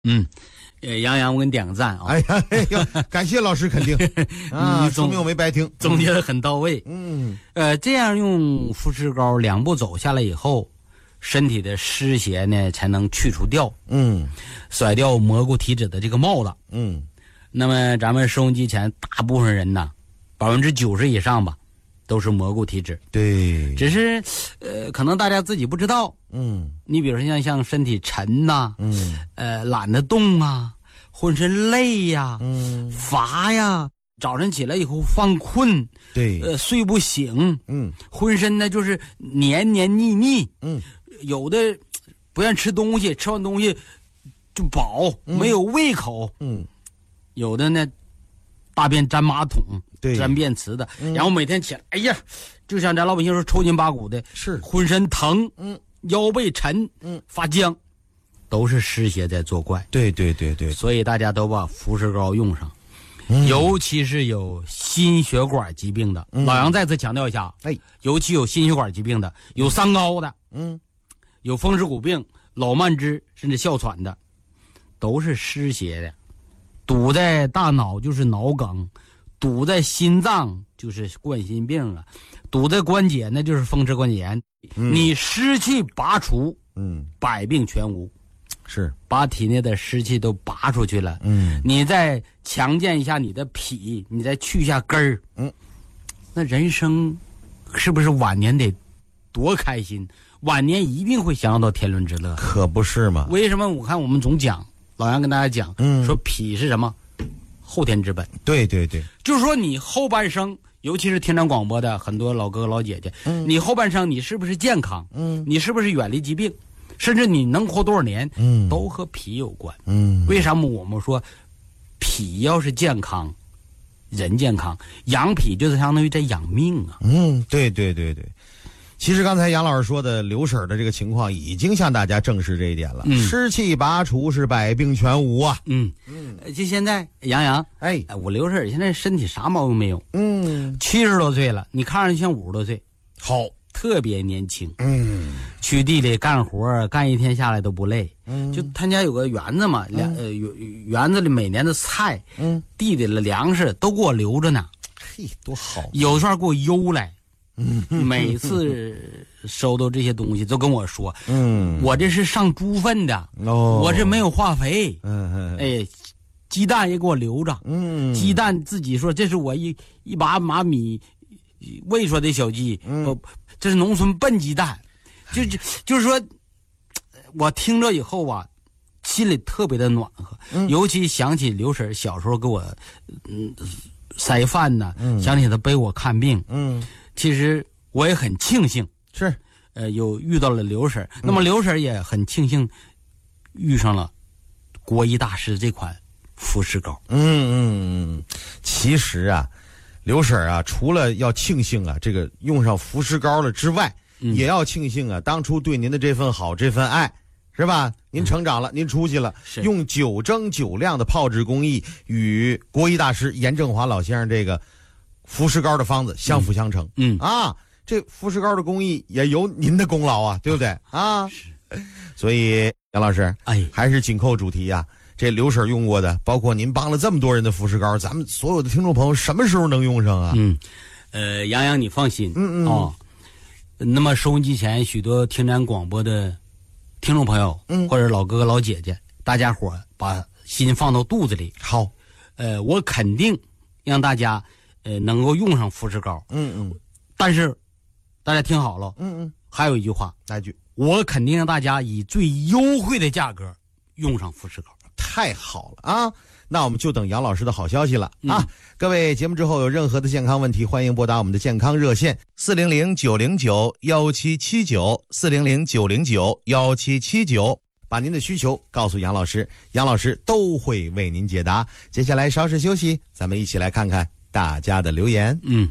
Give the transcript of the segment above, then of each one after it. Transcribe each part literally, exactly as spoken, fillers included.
嗯，呃，杨洋，我给你点个赞啊！ 哎呀，哎呀，感谢老师肯定啊，说明我没白听， 总结的很到位。 嗯， 呃，这样用福士膏两步走下来以后，身体的湿邪呢才能去除掉， 嗯， 甩掉蘑菇体质的这个帽子。 嗯， 那么咱们收音机前大部分人呢，百分之九十以上吧，都是蘑菇体质。 对， 只是呃，可能大家自己不知道。 嗯， 你比如说像像身体沉呐、 嗯， 呃，懒得动啊，浑身累呀、 嗯， 乏呀，早晨起来以后犯困， 对， 呃，睡不醒， 嗯， 浑身呢就是黏黏腻腻， 嗯， 有的不愿吃东西，吃完东西就饱， 嗯、 没有胃口， 嗯， 有的呢大便沾马桶， 对， 沾便池的， 嗯、 然后每天起来，哎呀，就像咱老百姓说抽筋扒骨的， 是浑身疼， 嗯， 腰背沉， 嗯， 发僵，都是湿邪在作怪。 对对对对， 所以大家都把福士膏用上。 嗯、 尤其是有心血管疾病的，嗯、老杨再次强调一下， 哎， 尤其有心血管疾病的，有三高的， 嗯， 有风湿骨病、老慢支甚至哮喘的，都是湿邪的，堵在大脑就是脑梗，堵在心脏就是冠心病啊，堵在关节那就是风湿关节炎。嗯、你湿气拔除， 嗯， 百病全无。 是把体内的湿气都拔出去了， 嗯， 你再强健一下你的脾，你再去一下根儿， 嗯， 那人生是不是晚年得多开心？晚年一定会享受到天伦之乐， 可不是嘛？ 为什么？我看我们总讲，老杨跟大家讲，嗯，说脾是什么？后天之本。 对对对， 就是说你后半生，尤其是听咱广播的很多老哥哥老姐姐，嗯，你后半生你是不是健康？嗯，你是不是远离疾病？甚至你能活多少年，嗯，都和脾有关，嗯，为什么我们说脾要是健康，人健康，养脾就是相当于在养命啊， 嗯，对对对对。其实刚才杨老师说的刘婶的这个情况，已经向大家证实这一点了，嗯，湿气拔除是百病全无啊， 嗯嗯，就现在杨洋，哎，我刘婶现在身体啥毛病没有，嗯，七十多岁了，你看上去像五十多岁， 好。 特别年轻， 嗯， 去地里干活，干一天下来都不累。嗯，就他家有个园子嘛，园、嗯、呃园子里每年的菜，嗯，地里的粮食都给我留着呢。 嘿，多好！ 有时候给我邮来，嗯，每次收到这些东西都跟我说，嗯，我这是上猪粪的，哦，我这没有化肥，嗯嗯，哎，鸡蛋也给我留着，嗯，鸡蛋自己说这是我一一把马米喂出来的小鸡，嗯。不这是农村笨鸡蛋，就就就是说，我听着以后啊，心里特别的暖和，嗯、尤其想起刘婶小时候给我嗯塞饭呢，嗯、想起她背我看病，嗯，其实我也很庆幸， 是， 呃，有遇到了刘婶，嗯、那么刘婶也很庆幸遇上了国医大师这款福士膏， 嗯嗯嗯，其实啊。刘婶啊，除了要庆幸啊，这个用上福士膏了之外，嗯、也要庆幸啊，当初对您的这份好、这份爱，是吧？您成长了，嗯、您出息了，用九蒸九晾的炮制工艺，与国医大师严正华老先生这个福士膏的方子相辅相成。嗯, 嗯啊，这福士膏的工艺也有您的功劳啊，对不对啊？所以杨老师，哎，还是紧扣主题呀、啊。这刘婶用过的，包括您帮了这么多人的福士膏，咱们所有的听众朋友什么时候能用上啊？ 嗯，呃，杨洋你放心，嗯嗯哦。那么收音机前许多听咱广播的听众朋友，嗯，或者老哥哥老姐姐，大家伙把心放到肚子里。 好， 呃，我肯定让大家呃能够用上福士膏。嗯嗯。但是大家听好了，嗯嗯，还有一句话， 哪句？ 我肯定让大家以最优惠的价格用上福士膏。 太好了啊！那我们就等杨老师的好消息了啊！嗯、各位节目之后有任何的健康问题，欢迎拨打我们的健康热线四零零九零九幺七七九四零零九零九幺七七九，把您的需求告诉杨老师，杨老师都会为您解答。接下来稍事休息，咱们一起来看看大家的留言。 嗯，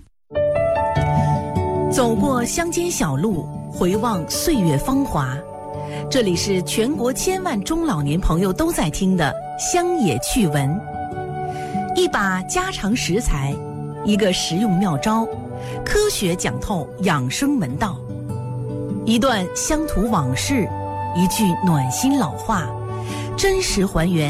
走过乡间小路，回望岁月芳华。这里是全国千万中老年朋友都在听的乡野趣闻，一把家常食材，一个实用妙招，科学讲透养生门道，一段乡土往事，一句暖心老话， 真实还原